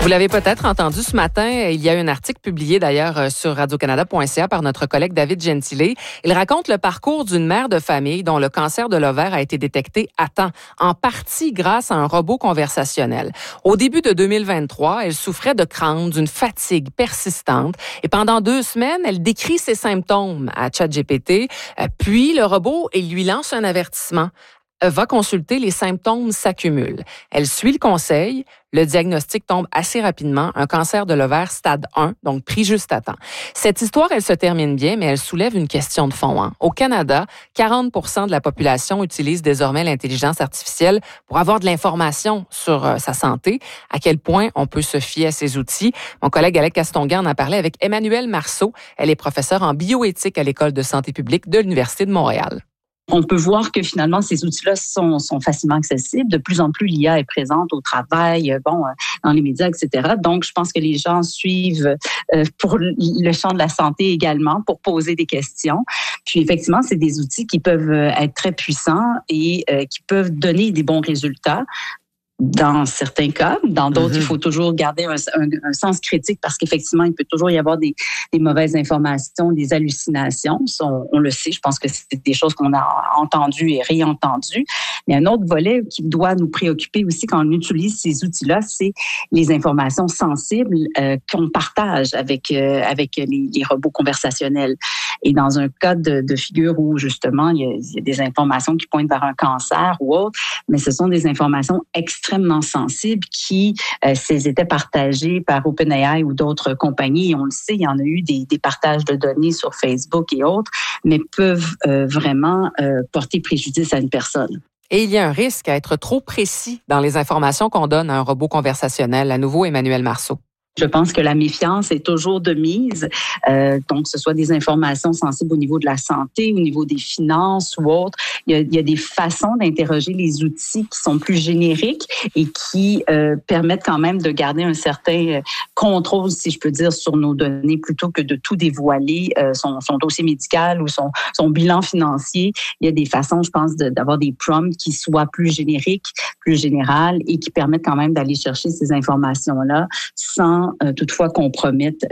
Vous l'avez peut-être entendu ce matin, il y a un article publié d'ailleurs sur radiocanada.ca par notre collègue David Gentile. Il raconte le parcours d'une mère de famille dont le cancer de l'ovaire a été détecté à temps, en partie grâce à un robot conversationnel. Au début de 2023, elle souffrait de crampes, d'une fatigue persistante et pendant 2 semaines, elle décrit ses symptômes à ChatGPT. Puis le robot, il lui lance un avertissement. Va consulter, les symptômes s'accumulent. Elle suit le conseil, le diagnostic tombe assez rapidement, un cancer de l'ovaire stade 1, donc pris juste à temps. Cette histoire, elle se termine bien, mais elle soulève une question de fond. Au Canada, 40% de la population utilise désormais l'intelligence artificielle pour avoir de l'information sur sa santé. À quel point on peut se fier à ces outils? Mon collègue Alex Castonguay en a parlé avec Emmanuelle Marceau. Elle est professeure en bioéthique à l'École de santé publique de l'Université de Montréal. On peut voir que finalement, ces outils-là sont facilement accessibles. De plus en plus, l'IA est présente au travail, dans les médias, etc. Donc, je pense que les gens suivent pour le champ de la santé également, pour poser des questions. Puis, effectivement, c'est des outils qui peuvent être très puissants et qui peuvent donner des bons résultats. Dans certains cas, dans d'autres, il faut toujours garder un sens critique parce qu'effectivement, il peut toujours y avoir des mauvaises informations, des hallucinations. Ça, on le sait, je pense que c'est des choses qu'on a entendues et réentendues. Mais un autre volet qui doit nous préoccuper aussi quand on utilise ces outils-là, c'est les informations sensibles qu'on partage avec les robots conversationnels. Et dans un cas de figure où justement, il y a des informations qui pointent vers un cancer ou autre, mais ce sont des informations extrêmement sensibles qui, s'ils étaient partagés par OpenAI ou d'autres compagnies, et on le sait, il y en a eu des partages de données sur Facebook et autres, mais peuvent vraiment porter préjudice à une personne. Et il y a un risque à être trop précis dans les informations qu'on donne à un robot conversationnel. À nouveau, Emmanuelle Marceau. Je pense que la méfiance est toujours de mise. Donc, que ce soit des informations sensibles au niveau de la santé, au niveau des finances ou autres. Il y a des façons d'interroger les outils qui sont plus génériques et qui permettent quand même de garder un certain contrôle, si je peux dire, sur nos données plutôt que de tout dévoiler, son dossier médical ou son bilan financier. Il y a des façons, je pense, d'avoir des prompts qui soient plus génériques, plus générales et qui permettent quand même d'aller chercher ces informations-là sans toutefois compromettre,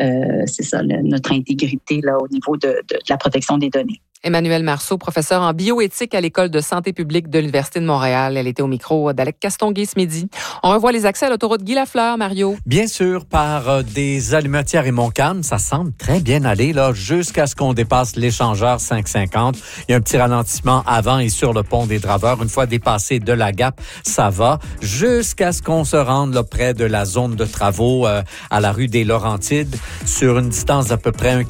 notre intégrité là, au niveau de la protection des données. Emmanuelle Marceau, professeure en bioéthique à l'École de santé publique de l'Université de Montréal. Elle était au micro d'Alex Castonguay ce midi. On revoit les accès à l'autoroute Guy Lafleur, Mario. Bien sûr, par des Allumetières et Montcalm, ça semble très bien aller là, jusqu'à ce qu'on dépasse l'échangeur 550. Il y a un petit ralentissement avant et sur le pont des Draveurs. Une fois dépassé de la Gap, ça va jusqu'à ce qu'on se rende là, près de la zone de travaux à la rue des Laurentides, sur une distance d'à peu près 1,5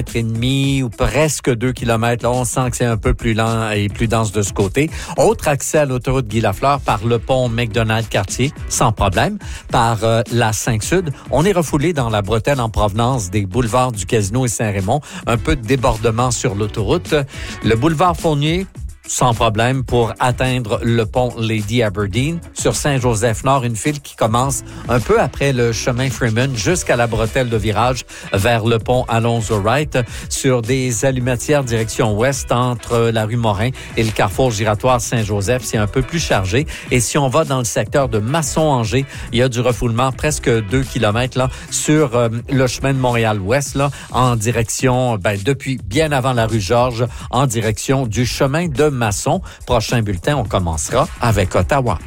km ou presque 2 km. Là, on sent que c'est un peu plus lent et plus dense de ce côté. Autre accès à l'autoroute Guy Lafleur par le pont McDonald-Cartier, sans problème. Par la 5 Sud, on est refoulé dans la bretelle en provenance des boulevards du Casino et Saint-Raymond. Un peu de débordement sur l'autoroute. Le boulevard Fournier, sans problème pour atteindre le pont Lady Aberdeen. Sur Saint-Joseph-Nord, une file qui commence un peu après le chemin Freeman jusqu'à la bretelle de virage vers le pont Alonzo-Wright. Sur des allumetières direction ouest entre la rue Morin et le carrefour giratoire Saint-Joseph, c'est un peu plus chargé. Et si on va dans le secteur de Masson-Angers, il y a du refoulement presque 2 km là, sur le chemin de Montréal-Ouest là, en direction, depuis bien avant la rue Georges, en direction du chemin de Masson. Prochain bulletin, on commencera avec Ottawa.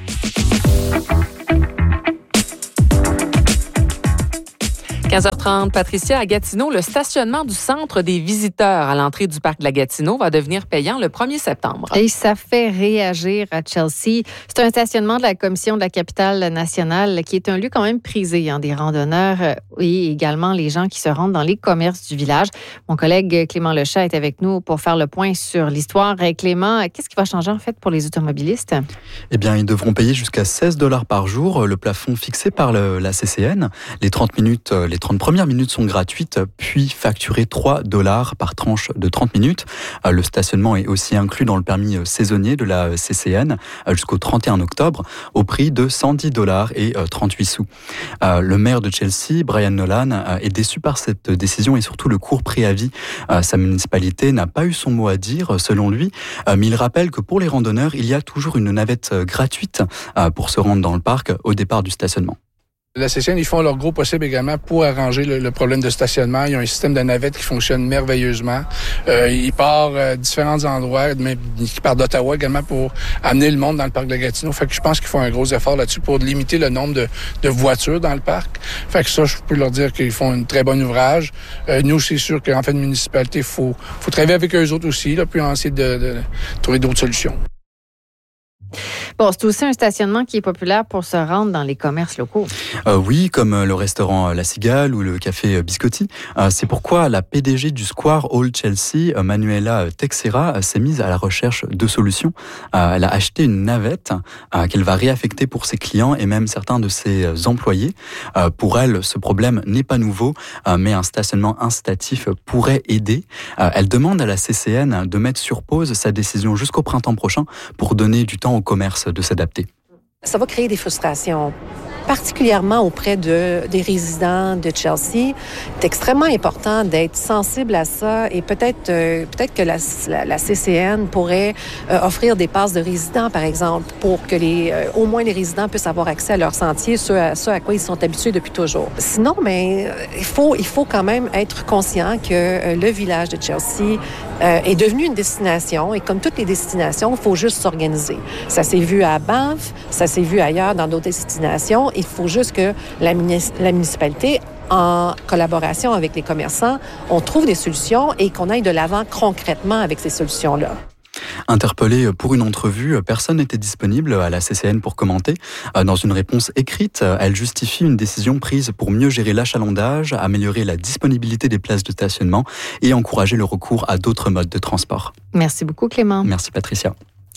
15h30, Patricia, à Gatineau, le stationnement du centre des visiteurs à l'entrée du parc de la Gatineau va devenir payant le 1er septembre. Et ça fait réagir à Chelsea. C'est un stationnement de la Commission de la capitale nationale qui est un lieu quand même prisé des randonneurs et également les gens qui se rendent dans les commerces du village. Mon collègue Clément Lechat est avec nous pour faire le point sur l'histoire. Clément, qu'est-ce qui va changer en fait pour les automobilistes? Eh bien, ils devront payer jusqu'à $16 par jour, le plafond fixé par la CCN. Les 30 premières minutes sont gratuites, puis facturées $3 par tranche de 30 minutes. Le stationnement est aussi inclus dans le permis saisonnier de la CCN jusqu'au 31 octobre au prix de $110 et 38 sous. Le maire de Chelsea, Brian Nolan, est déçu par cette décision et surtout le court préavis. Sa municipalité n'a pas eu son mot à dire, selon lui, mais il rappelle que pour les randonneurs, il y a toujours une navette gratuite pour se rendre dans le parc au départ du stationnement. La CCN, ils font leur gros possible également pour arranger le problème de stationnement. Ils ont un système de navettes qui fonctionne merveilleusement. Ils partent différents endroits, mais ils partent d'Ottawa également pour amener le monde dans le parc de Gatineau. Fait que je pense qu'ils font un gros effort là-dessus pour limiter le nombre de voitures dans le parc. Fait que ça, je peux leur dire qu'ils font un très bon ouvrage. Nous, c'est sûr qu'en fait, une municipalité, faut travailler avec eux autres aussi, là, puis essayer de trouver d'autres solutions. Bon, c'est aussi un stationnement qui est populaire pour se rendre dans les commerces locaux. Oui, comme le restaurant La Cigale ou le café Biscotti. C'est pourquoi la PDG du Square Old Chelsea, Manuela Texera, s'est mise à la recherche de solutions. Elle a acheté une navette qu'elle va réaffecter pour ses clients et même certains de ses employés. Pour elle, ce problème n'est pas nouveau, mais un stationnement incitatif pourrait aider. Elle demande à la CCN de mettre sur pause sa décision jusqu'au printemps prochain pour donner du temps au commerce de s'adapter. Ça va créer des frustrations, particulièrement auprès des résidents de Chelsea. C'est extrêmement important d'être sensible à ça et peut-être que la CCN pourrait offrir des passes de résidents, par exemple, pour que au moins les résidents puissent avoir accès à leurs sentiers, ce à quoi ils sont habitués depuis toujours. Sinon, il faut quand même être conscient que le village de Chelsea est devenu une destination et comme toutes les destinations, il faut juste s'organiser. Ça s'est vu à Banff, ça s'est vu ailleurs dans d'autres destinations. Il faut juste que la municipalité, en collaboration avec les commerçants, on trouve des solutions et qu'on aille de l'avant concrètement avec ces solutions-là. Interpellée pour une entrevue, personne n'était disponible à la CCN pour commenter. Dans une réponse écrite, elle justifie une décision prise pour mieux gérer l'achalandage, améliorer la disponibilité des places de stationnement et encourager le recours à d'autres modes de transport. Merci beaucoup, Clément. Merci, Patricia.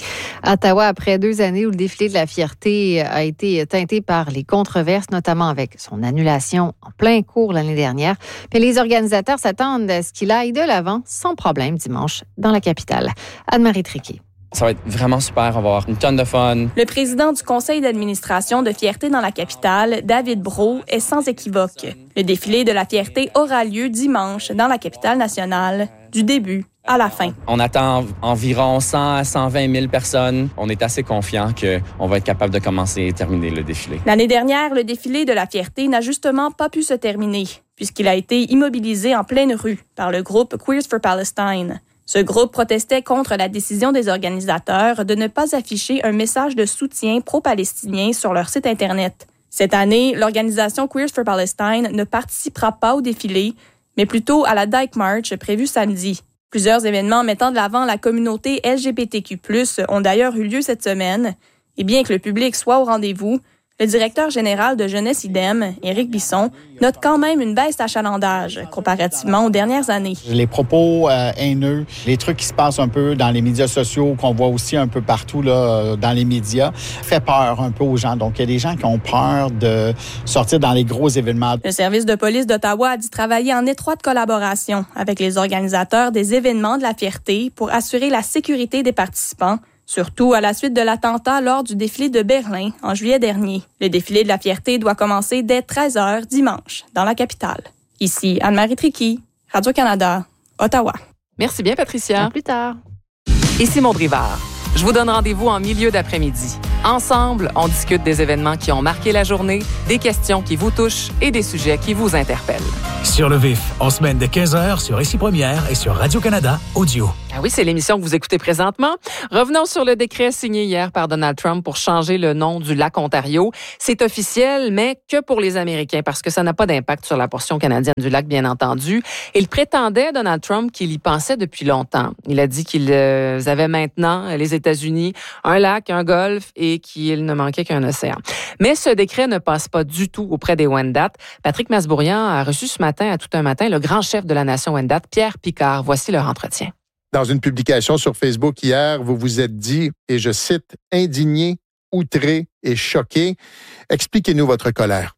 À Ottawa, après 2 années où le défilé de la fierté a été teinté par les controverses, notamment avec son annulation en plein cours l'année dernière, mais les organisateurs s'attendent à ce qu'il aille de l'avant sans problème dimanche dans la capitale. Anne-Marie Triquet. Ça va être vraiment super, on va avoir une tonne de fun. Le président du conseil d'administration de Fierté dans la capitale, David Brault, est sans équivoque. Le défilé de la fierté aura lieu dimanche dans la capitale nationale, du début à la fin. On attend environ 100 à 120 000 personnes. On est assez confiant qu'on va être capable de commencer et terminer le défilé. L'année dernière, le défilé de la fierté n'a justement pas pu se terminer, puisqu'il a été immobilisé en pleine rue par le groupe Queers for Palestine. Ce groupe protestait contre la décision des organisateurs de ne pas afficher un message de soutien pro-palestinien sur leur site Internet. Cette année, l'organisation Queers for Palestine ne participera pas au défilé, mais plutôt à la Dyke March prévue samedi. Plusieurs événements mettant de l'avant la communauté LGBTQ+, ont d'ailleurs eu lieu cette semaine. Et bien que le public soit au rendez-vous, le directeur général de Jeunesse IDEM, Éric Bisson, note quand même une baisse d'achalandage comparativement aux dernières années. Les propos haineux, les trucs qui se passent un peu dans les médias sociaux, qu'on voit aussi un peu partout là, dans les médias, fait peur un peu aux gens. Donc, il y a des gens qui ont peur de sortir dans les gros événements. Le service de police d'Ottawa a dit travailler en étroite collaboration avec les organisateurs des événements de la fierté pour assurer la sécurité des participants, surtout à la suite de l'attentat lors du défilé de Berlin en juillet dernier. Le défilé de la fierté doit commencer dès 13h dimanche dans la capitale. Ici Anne-Marie Triquet, Radio-Canada, Ottawa. Merci bien, Patricia. À plus tard. Ici Maud Rivard. Je vous donne rendez-vous en milieu d'après-midi. Ensemble, on discute des événements qui ont marqué la journée, des questions qui vous touchent et des sujets qui vous interpellent. Sur le vif, en semaine de 15h sur Ici Première et sur Radio-Canada Audio. Ah oui, c'est l'émission que vous écoutez présentement. Revenons sur le décret signé hier par Donald Trump pour changer le nom du lac Ontario. C'est officiel, mais que pour les Américains, parce que ça n'a pas d'impact sur la portion canadienne du lac, bien entendu. Il prétendait, Donald Trump, qu'il y pensait depuis longtemps. Il a dit qu'ils avaient maintenant, les États-Unis, un lac, un golfe et qu'il ne manquait qu'un océan. Mais ce décret ne passe pas du tout auprès des Wendat. Patrick Masbourian a reçu ce matin, à tout un matin, le grand chef de la nation Wendat, Pierre Picard. Voici leur entretien. Dans une publication sur Facebook hier, vous vous êtes dit, et je cite, « indigné, outré et choqué ». Expliquez-nous votre colère.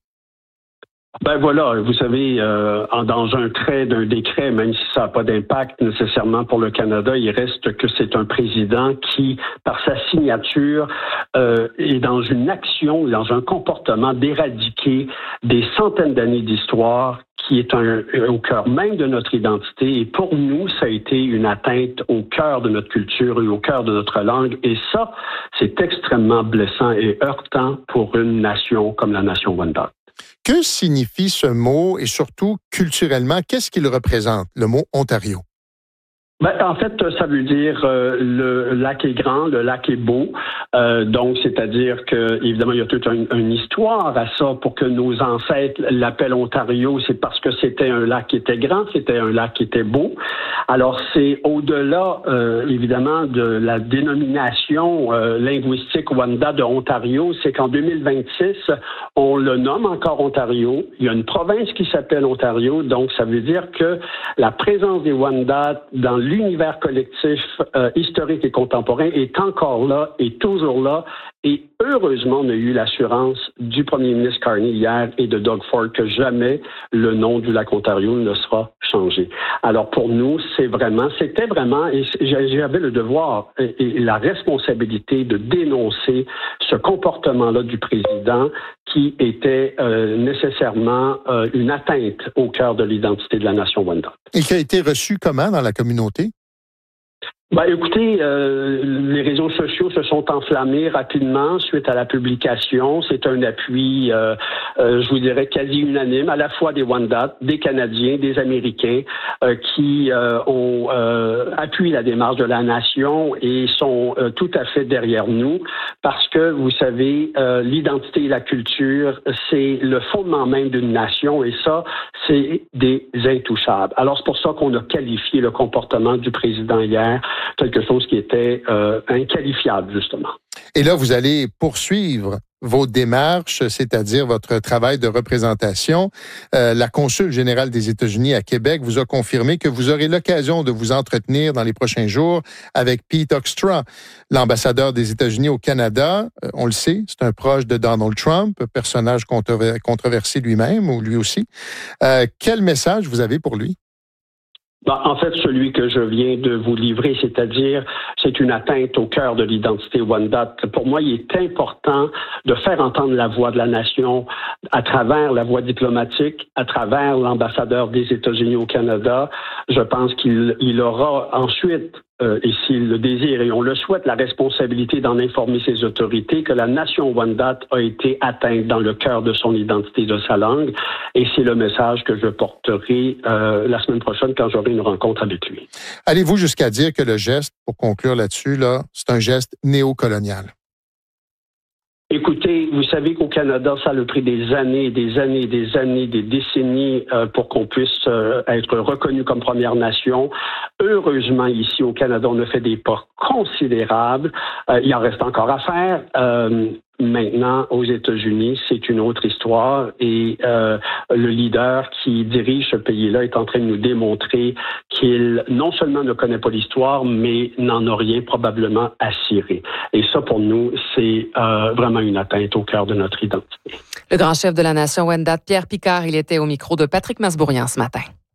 Ben voilà, vous savez, dans un trait d'un décret, même si ça n'a pas d'impact nécessairement pour le Canada, il reste que c'est un président qui, par sa signature, est dans une action, dans un comportement d'éradiquer des centaines d'années d'histoire qui est au cœur même de notre identité. Et pour nous, ça a été une atteinte au cœur de notre culture et au cœur de notre langue. Et ça, c'est extrêmement blessant et heurtant pour une nation comme la nation Wendat. Que signifie ce mot et surtout culturellement, qu'est-ce qu'il représente, le mot Ontario? En fait, ça veut dire le lac est grand, le lac est beau. Donc, c'est-à-dire que évidemment, il y a toute une histoire à ça pour que nos ancêtres l'appellent Ontario. C'est parce que c'était un lac qui était grand, c'était un lac qui était beau. Alors, c'est au-delà, évidemment, de la dénomination linguistique Wendat de Ontario. C'est qu'en 2026, on le nomme encore Ontario. Il y a une province qui s'appelle Ontario. Donc, ça veut dire que la présence des Wendat dans l'univers collectif historique et contemporain est encore là, est toujours là. Et heureusement, on a eu l'assurance du premier ministre Carney hier et de Doug Ford que jamais le nom du lac Ontario ne sera changé. Alors pour nous, c'était vraiment, et j'avais le devoir et la responsabilité de dénoncer ce comportement-là du président qui était nécessairement une atteinte au cœur de l'identité de la nation Wendat. Et qui a été reçu comment dans la communauté? Écoutez, les réseaux sociaux se sont enflammés rapidement suite à la publication. C'est un appui, je vous dirais, quasi unanime, à la fois des Wendat, des Canadiens, des Américains, qui ont appuyé la démarche de la nation et sont tout à fait derrière nous parce que, vous savez, l'identité et la culture, c'est le fondement même d'une nation et ça, c'est des intouchables. Alors, c'est pour ça qu'on a qualifié le comportement du président hier quelque chose qui était inqualifiable, justement. Et là, vous allez poursuivre vos démarches, c'est-à-dire votre travail de représentation. La consul générale des États-Unis à Québec vous a confirmé que vous aurez l'occasion de vous entretenir dans les prochains jours avec Pete Hoekstra, l'ambassadeur des États-Unis au Canada. On le sait, c'est un proche de Donald Trump, personnage controversé lui-même, ou lui aussi. Quel message vous avez pour lui? En fait, celui que je viens de vous livrer, c'est-à-dire, c'est une atteinte au cœur de l'identité Wendat. Pour moi, il est important de faire entendre la voix de la nation à travers la voie diplomatique, à travers l'ambassadeur des États-Unis au Canada. Je pense qu'il aura ensuite, et s'il le désire, et on le souhaite, la responsabilité d'en informer ses autorités que la nation Wendat a été atteinte dans le cœur de son identité, de sa langue. Et c'est le message que je porterai la semaine prochaine quand j'aurai une rencontre avec lui. Allez-vous jusqu'à dire que le geste, pour conclure là-dessus, c'est un geste néocolonial? Écoutez, vous savez qu'au Canada, ça a pris des années, des décennies pour qu'on puisse être reconnu comme Première Nation. Heureusement, ici au Canada, on a fait des pas considérables. Il en reste encore à faire. Maintenant, aux États-Unis, c'est une autre histoire et le leader qui dirige ce pays-là est en train de nous démontrer qu'il non seulement ne connaît pas l'histoire, mais n'en a rien probablement à cirer. Et ça, pour nous, c'est vraiment une atteinte au cœur de notre identité. Le grand chef de la nation Wendat, Pierre Picard, il était au micro de Patrick Masbourian ce matin.